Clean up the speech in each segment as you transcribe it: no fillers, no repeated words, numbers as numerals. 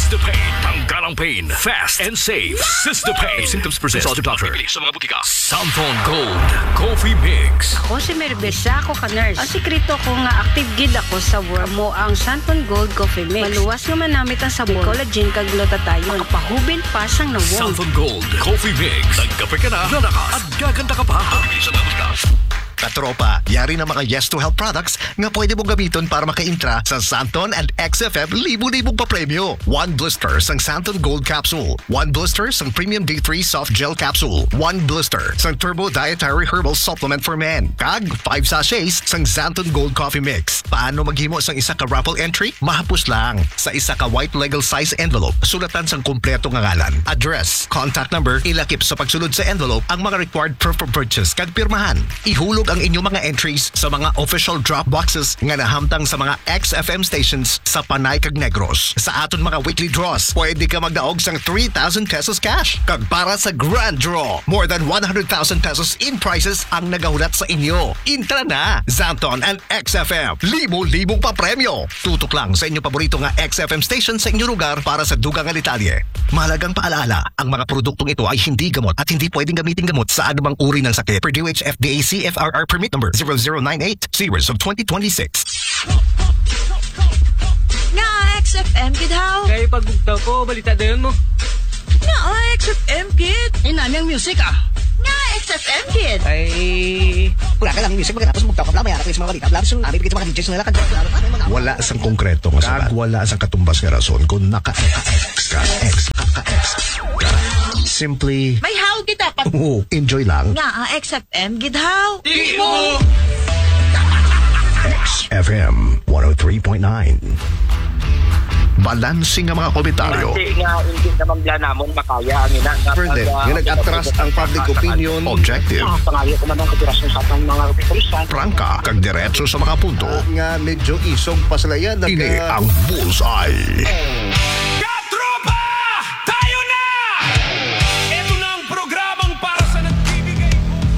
Sistopain. Tanggalang pain. Fast and safe. Sistopain. Symptoms persist. Consult your doctor. Sa mga butika. Santon Gold Coffee Mix. Ako si Merbesa, ako ka-nurse. Ang sikreto ko nga active gid ako sa work mo ang Santon Gold Coffee Mix. Maluwas nga manamit ang sabon, collagen kag glutathione. Makapahubin pa sang nawong. Santon Gold Coffee Mix. Nagkape ka na, lalakas at gaganda ka pa. Sa mga butika. Katropa, yari na mga Yes to Health products nga pwede mong gamiton para maka-intra sa Santon and XFM libu-libong papremyo. 1 blister sang Santon Gold Capsule. 1 blister sang Premium D3 Soft Gel Capsule. 1 blister sang Turbo Dietary Herbal Supplement for Men. Kag 5 sachets sang Santon Gold Coffee Mix. Paano maghimo sang isa ka raffle entry? Mahapos lang. Sa isa ka white legal size envelope, sulatan sang kumpleto nga ngalan, address, contact number, ilakip sa pagsulod sa envelope ang mga required proof of purchase kag pirmahan. Ihulog ang inyong mga entries sa mga official drop boxes nga nahamtang sa mga XFM stations sa Panay kag Negros. Sa aton mga weekly draws, pwede ka magdaog sang 3,000 pesos cash. Kag para sa grand draw, more than 100,000 pesos in prizes ang nagahulat sa inyo. Intra na! Santon and XFM. Libo-libong pa premyo. Tutok lang sa inyong paborito nga XFM station sa inyong lugar para sa dugang detalye. Mahalagang paalala, ang mga produktong ito ay hindi gamot at hindi pwedeng gamitin gamot sa anumang uri ng sakit. Per DOH FDA CFRR permit number 0098 series of 2026. Nga XFM, kid how? Kaya pagbugtaw ko, balita dayon mo. Nga XFM, kid. Inami ang music Nga XFM, kid. Ay, Wala ka lang music magkatapos mugtaw ka blamay anak mga balita blabs yung namin bigit mga DJs nila kag Wala sang konkreto nga sabat. Wala sang katumbas nga rason kung naka-X ka. Simply, May how kita pa. enjoy lang. Nga XFM, kid how? FM 103.9. Balansing ang mga komentaryo. Kasi nga, hindi naman bla namon makaya ang ina. Further, nga nag-atras ang public opinion. Objective. Pangayo ko man ang kapirasyon sa atong mga pulisan. Prangka, kag diretso sa mga punto. nga medyo isog pa sila yan Ini ang Bullseye. Katropa! Tayo na! Ito na ang programang para sa nagbibigay.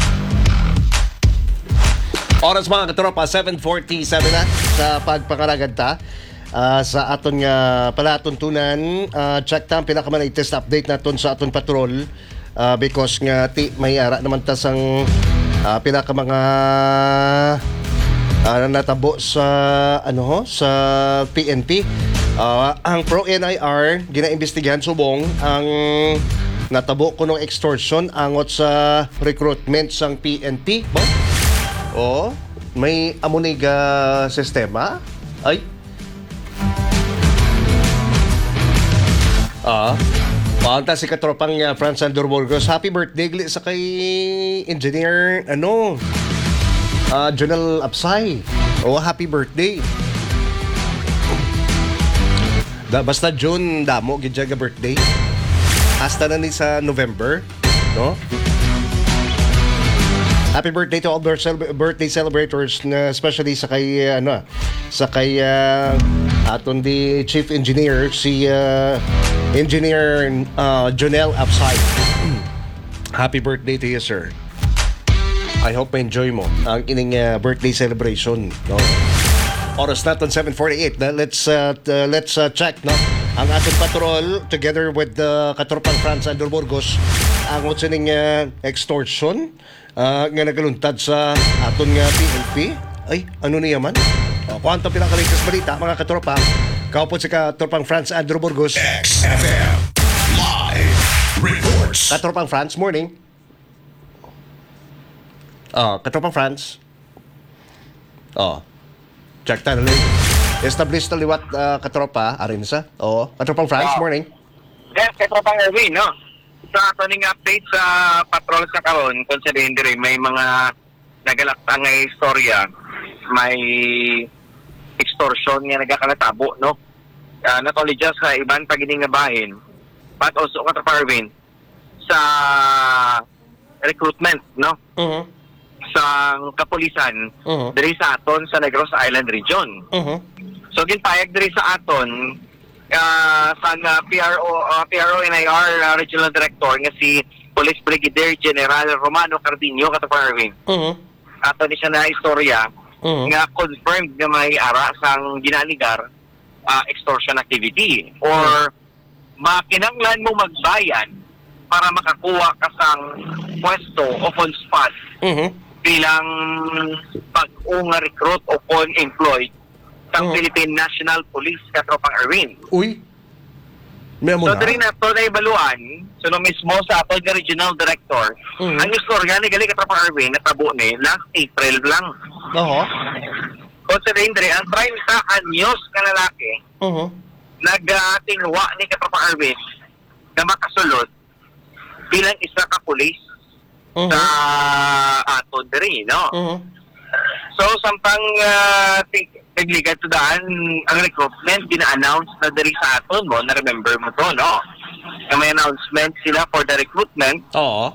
oras mga katropa 7:47 na sa pagpakaraganta. Sa aton nga palatuntunan, check ta ang pinakamalay-test update naton sa aton patrol because nga may ara naman ta sang pinaka mga natabo sa sa PNP. Ang Pro NIR ginaimbestigahan subong ang natabo kunong extortion angot sa recruitment sang PNP. May amuniga sistema. Ay paanta si katropang Franz Andor Burgos. Happy birthday gli sa kay engineer Jonel Apsay. Happy birthday. Basta June damo gidya ga birthday. Hasta na ni sa November, no? Happy birthday to all birthday celebrators, especially sa kay aton di chief engineer si Engineer Jonel Apsay. Happy birthday to you, sir. I hope ma-enjoy mo ang ining birthday celebration, no? Oras natin 7:48. Let's check, no? Ang ating patrol together with the katropang Franz Andor Burgos ang what's ning extortion nga nagaluntad sa aton nga PNP. Ay, ano niya man? Kuwanto pinakaligtas balita, mga katropa. Kaupot si katropang Franz Andor Burgos. XFM Live Reports. Katropang Franz, morning. Katropang Franz. Check tayo na establish na liwat katropa, arin sa. Katropang Franz, morning. Yes, katropang Erwin, no? Sa ating update sa patrol sa karon, considering dire may mga nagalakta nga istorya, may extortion nga nagakalatabo, no? Not only just sa ibang pagining nga bahin, but also katropang Erwin sa recruitment, no? Sa kapulisan diri sa aton sa Negros Island region. So ginpayag diri sa aton sa PRO NIR Regional Director nga si Police Brigadier General Romano Cardinio katapang Erwin. Ato ni siya na istorya nga confirmed nga may ara sang ginaligar extortion activity or makinanglan mo magbayan para makakuha ka sang pwesto o on spot bilang pag-unga recruit o on-employed sa Philippine National Police katropang Erwin. Uy. May amo So, na. diri na ito na ibaluan, so no mismo sa ato nga regional director, ang istorya ni gali katropang Erwin natabo ni last April lang. Oho. Considering diri, ang 30 anyos ka lalaki, nagtinwa ni katropang Erwin na makasulod bilang isa ka pulis sa ato diri, no? So, sampang nagligat to daan, ang recruitment, gina-announce na diri sa aton mo, na-remember mo to, no? Na may announcement sila for the recruitment. Oo.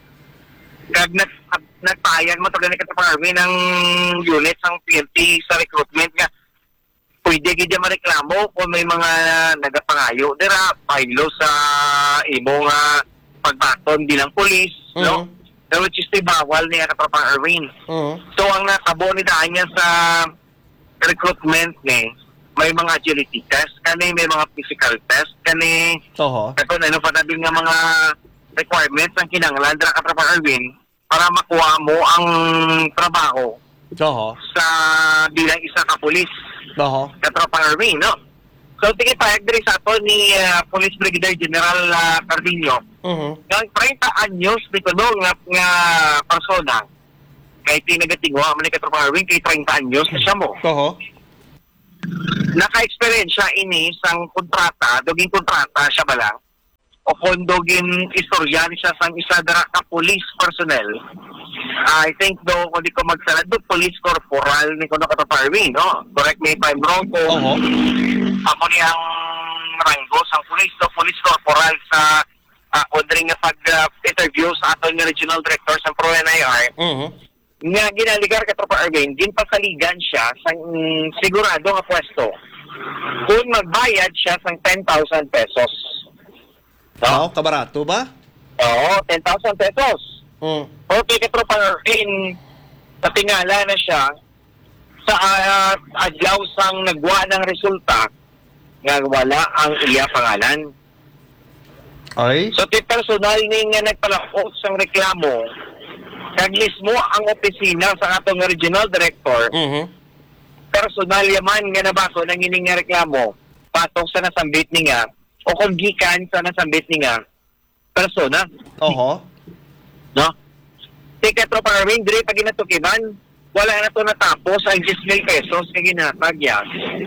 Kag nagpayan mo to ganit katapang Army ng unit ng PNP sa recruitment nga pwede gid mareklamo kung may mga nagapangayo dira pailo sa imo nga pagbaton bilang pulis, no? Which is bawal niya katapang Army. So ang natabo ni daan niya sa recruitment ni may mga agility test kani, may mga physical test kani. Oho. Ito na pa nabi nga mga requirements ang kinanglan dira katapang Arwin para makuha mo ang trabaho Oho. sa bilang isa ka pulis Oho. katapang Arwin, no? So tingin payag diri sa ato ni Police Brigadier General Cardillo nga 30 anyos dito no nga persona kay tinagatingwa man ni katapang Arwin kay 30 anyos na siya mo. Oho. Naka-experience siya ini sang kontrata, doging kontrata siya ba lang? O kung doging istoryan siya sang isa dara ka police personnel. I think do kung di ko magsalad do police corporal ni kuno kataparwi, no? Correct me if I'm wrong ko. Amo ni ang ranggo sang police corporal sa ordering nga pag-interview sa aton nga regional director sa ProNIR. Nga ginaligar ka tropa Arvin, din pasaligan siya sa sigurado nga pwesto kung magbayad siya sang 10,000 pesos. No? Kabarato ba? Oo, 10,000 pesos. Okay ka tropa Arvin, natingala na siya sa adlaw sang nagwa ng resulta nga wala ang iya pangalan. Ay? So, personal ni nga nagpalakot sang reklamo kag mismo ang opisina sa atong regional director, personal yaman nga nabako ng ining nga reklamo patong sa nasambit niya o kung gikan sa nasambit niya persona. Oho. No? Tika tropa Arwin, diri pag ginatukiban, wala na to natapos ang 10,000 pesos na ginatag yan.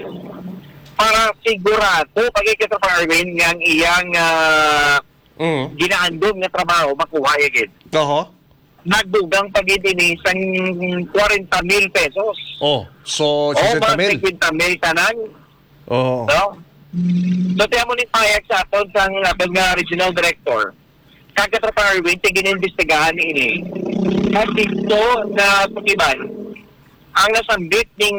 Para sigurado, pag ikatropa Arwin, nga ang iyang ginaandong nga trabaho, makuha yagid. Oho. Nagdugang pag-ibini sang 40,000 pesos. Oh, so 60,000. 50,000 tanan. Oo. No? So, tiyan mo ni payag sa aton sang aton nga regional director. Kagatrapa Arwin, tigin-investigahan ni ini. At dito na tukiban, ang nasambit ng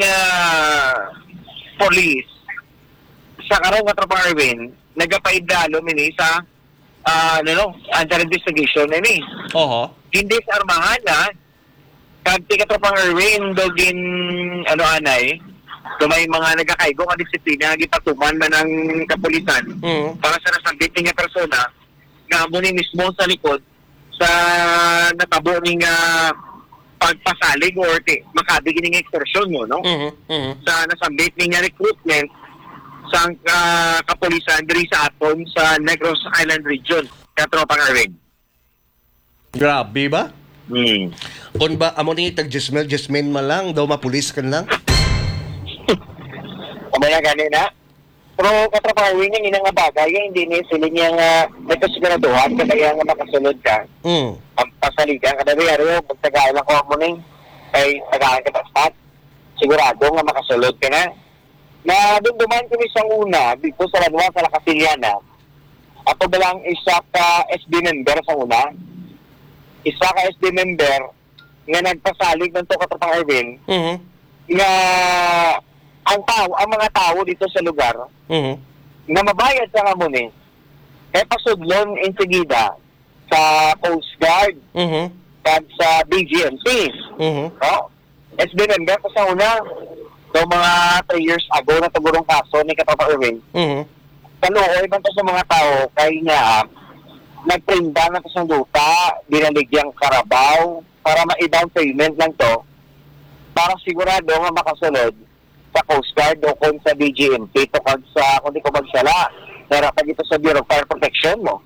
police sa karong katrapa Arwin, nagapaidalo mini sa under investigation ni. Oho. Hindi sa armahan na kag ti katropang Erwin dogin anay so may mga nagakaigo nga disiplina gipatuman man ng kapulisan para sa nasambit nga persona nga mo ni mismo sa likod sa natabo ning pagpasalig or makabigin ng extortion mo, no? Sa nasambit nga recruitment sa kapulisan diri sa aton sa Negros Island region katropang Erwin. Grabe ba? Kung ba, amo ni tag Jasmine man lang, daw mapulis ka lang? Kumaya gani na. Pero katrapawin niya, nga nga bagay, hindi niya sila niya nga ito siguraduhan, kaya nga makasunod ka. Ang pasaligan, kada biyaro, magtagalan ako mo ning, ay tagaan ka paspat, sigurado nga makasunod ka na. Na dumduman kami sa una, dito sa Lanwa, sa Lakasiliana, ato ba lang isa ka SB member sa una, isa ka SD member nga nagpasalig ng to katapang Erwin nga ang mga tao dito sa lugar nga mabayad sa kamuni pasudlon insigida sa Coast Guard at sa BGMC. SB member ko sa una so mga 3 years ago na tagurong kaso ni katapang Erwin kaluoy man to sa mga tao, kay niya, nagprinda na to sa luta, binaligyang karabaw, para ma-down payment lang to, para sigurado nga makasunod sa Coast Guard o kung sa DGMP, to kag sa, kung di ko magsala, narapan dito sa Bureau of Fire Protection mo.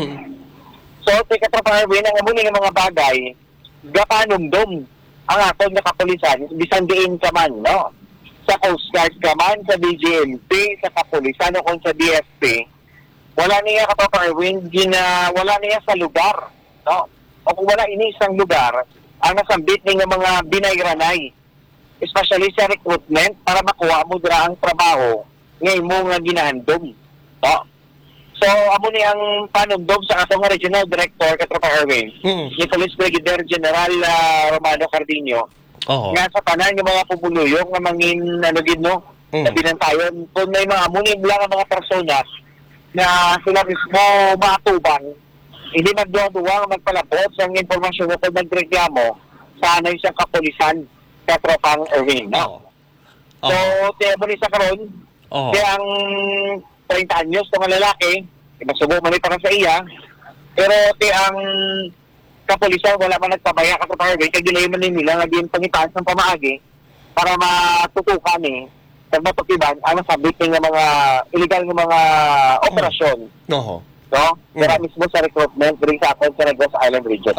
So, tika Tropa Erwin, ang muli ng mga bagay, gapanumdum ang aton nga kapulisan, bisan diin ka man, no? Sa Coast Guard ka man, sa DGMP, sa kapulisan o kung sa DFP, wala niya Tropa Erwin, wala niya sa lugar, no? O kung wala ini isang lugar, ang nasambit ng mga binayranay, especially sa recruitment, para makuha mo dira ang trabaho ngayon mo nga ginahandom, no? So, amo ni ang panumdom sa atong Regional Director, Katropa Erwin, ni Police Brigadier General Romano Cardino, nga sa tanan ng mga pumuluyong nga mangin, sa binantayon, kung may mga amunin lang ang mga persona na sila mismo matubang, hindi magduwa-duwa magpalabot sa informasyon na kung nagreklamo sa anay siyang kapulisan, Katropa Erwin, no? So, tiya mo ni sa karon, kaya ang 30 anyos itong lalaki, masubo man para sa iya, pero ang kapulisan wala man nagpabaya ka sa Erwin, kaya gilay man nila naging pangitaan ng pamaagi para matutukan sa matukiban ang nasabit ng mga illegal ng mga operasyon. No? Pero mismo sa recruitment, rin sa akin sa Negros Island Region.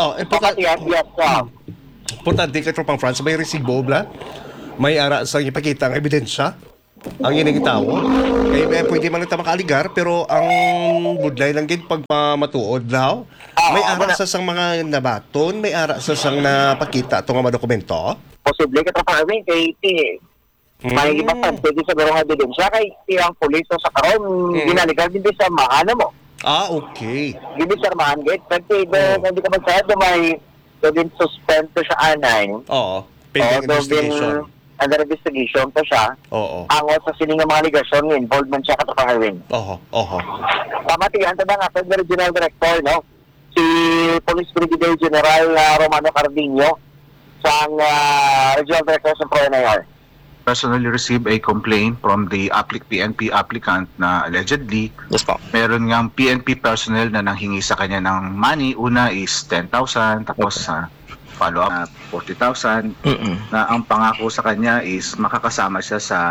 Importante ka Tropang France, may resibo bla? May ara sa ipakita ang ebidensya? Ang inigitawo. Kaya pwede man ito makaligar, pero ang budlay lang din pag matuod daw. May ara sa sang mga nabaton, may ara sa sang napakita itong mga dokumento. Posible ka ito pa rin kay may ibasan, pwede sa garong ebidensya kay ang pulis sa karon, ginaligar din sa mahana mo. Okay. Hindi sa mahan gate, kasi hindi ka magsayad may pwedeng suspend to siya anay. Pending investigation. Under investigation to siya. Angot sa sining mga ligasyon, involvement siya katapangarin. Pamatihan to na nga, the Regional Director, no? Si Police Brigadier General Romano Cardino sa Regional Director sa PRONAR. Personally received a complaint from the PNP applicant na allegedly meron ngang PNP personnel na nanghingi sa kanya ng money. Una is 10,000, tapos follow-up na 40,000 na ang pangako sa kanya is makakasama siya sa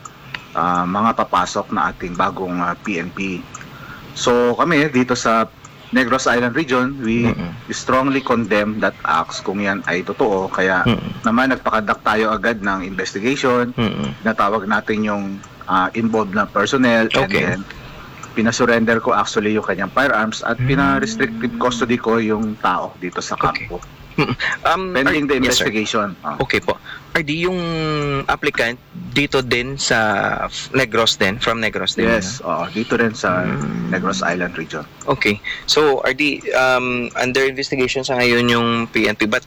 mga papasok na ating bagong PNP. So kami dito sa Negros Island Region, we strongly condemn that acts kung yan ay totoo. Kaya naman nagpakadak tayo agad ng investigation, natawag natin yung involved na personnel, and then pinasurrender ko actually yung kanyang firearms at pina-restricted custody ko yung tao dito sa kampo. Pending the investigation. Okay po. RD, yung applicant dito din sa Negros din? From Negros din? Yes, dito rin sa Negros Island Region. Okay. So, RD, under investigation sa ngayon yung PNP. But,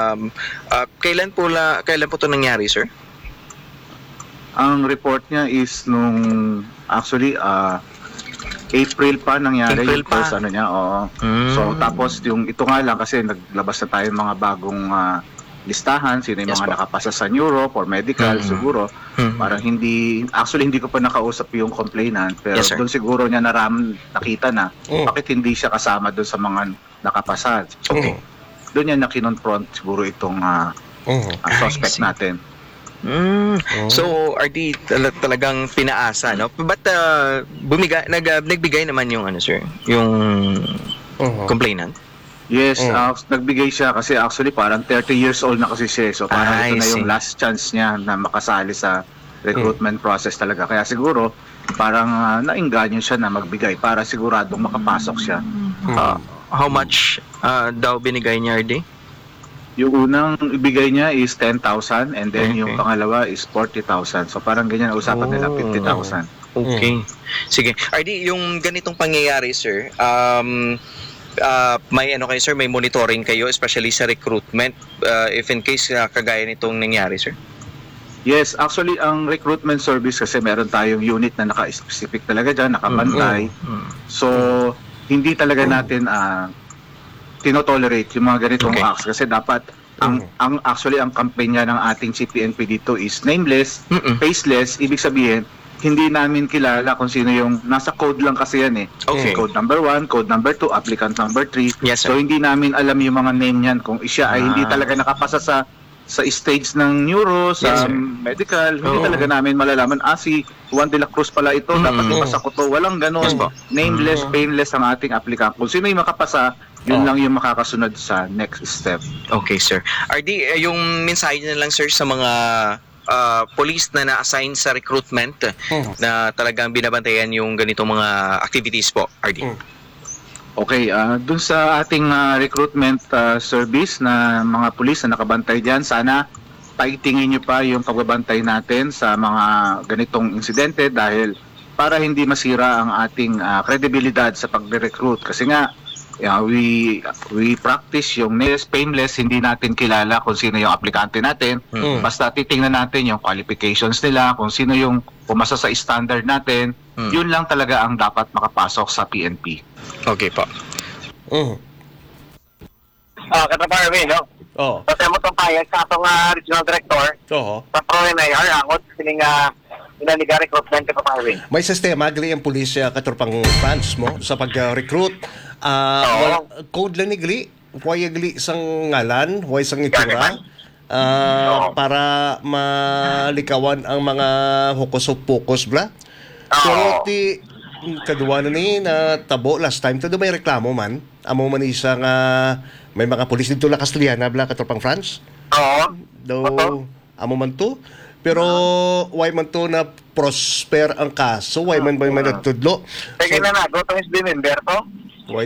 kailan po ito nangyari, sir? Ang report niya is nung, actually, April pa nangyari yung first ano niya. So tapos yung ito nga lang kasi naglabas na tayo mga bagong listahan, sino yung mga nakapasa sa neuro or medical siguro. Parang hindi ko pa nakausap yung complainant, pero doon siguro niya nakita na bakit hindi siya kasama doon sa mga nakapasa. So doon niya na-kinonfront siguro itong suspect natin. So RD talagang pinaasa, no? But nagbigay naman yung sir, yung complainant. Yes, nagbigay siya kasi actually parang 30 years old na kasi siya. So parang ito na yung last chance niya na makasali sa recruitment process talaga. Kaya siguro parang nainganyo siya na magbigay para siguradong makapasok siya. How much daw binigay niya, RD? Yung unang ibigay niya is 10,000 and then yung pangalawa is 40,000. So parang ganyan usapan nila, 50,000. Okay. Sige. RD, yung ganitong pangyayari, sir, may kayo, sir, may monitoring kayo especially sa recruitment if in case kagaya nitong nangyari, sir? Yes, actually ang recruitment service kasi meron tayong unit na naka-specific talaga dyan, nakabantay. So hindi talaga natin tinotolerate yung mga ganitong acts kasi dapat actually ang kampanya ng ating CPNP dito is nameless, faceless, ibig sabihin hindi namin kilala kung sino yung nasa code lang kasi yan eh. Okay. Code number 1, code number 2, applicant number 3. Yes, sir. So hindi namin alam yung mga name niyan kung siya ay hindi talaga nakapasa sa stage ng neuro, Yes, sa sir. medical, hindi talaga namin malalaman, si Juan de la Cruz pala ito, dapat ipasa ko to. Walang ganon. Yes, po. Nameless, painless ang ating applicant. Kung sino yung makapasa, yun lang yung makakasunod sa next step. Okay, sir. RD, yung mensahe na lang, sir, sa mga police na na-assign sa recruitment na talagang binabantayan yung ganitong mga activities po, RD. Okay, dun sa ating recruitment service na mga pulis na nakabantay dyan, sana paitingin nyo pa yung pagbabantay natin sa mga ganitong insidente dahil para hindi masira ang ating kredibilidad sa pagre-recruit. Kasi nga, we practice yung nameless, painless, hindi natin kilala kung sino yung aplikante natin. Basta titingnan natin yung qualifications nila, kung sino yung pumasa sa standard natin. Yun lang talaga ang dapat makapasok sa PNP. Okay po. Katrabaho Erwin, no? Oo. Kasi mo itong payag sa atong regional director Oo. sa ProNIR, angot sining inaliga recruitment ka pa Erwin. May sistema, gali ang pulis katurpang France mo sa pag-recruit. Code lang ni gali. Huwag gali isang ngalan, huwag isang itura. Para malikawan ang mga hukus-pukos bla. Pero ti kadua na ni na tabo last time tado may reklamo man amo man isa nga may mga pulis dito la Castellana bla katurpang France. Do amo man to. Pero why man to na prosper ang kaso, why man ba may nagtudlo? Sige na, go to Miss Bimimberto.